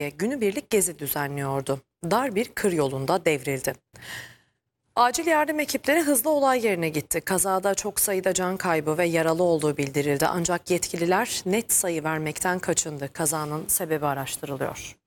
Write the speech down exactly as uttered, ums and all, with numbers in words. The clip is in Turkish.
günübirlik gezi düzenliyordu. Dar bir kır yolunda devrildi. Acil yardım ekipleri hızlı olay yerine gitti. Kazada çok sayıda can kaybı ve yaralı olduğu bildirildi. Ancak yetkililer net sayı vermekten kaçındı. Kazanın sebebi araştırılıyor.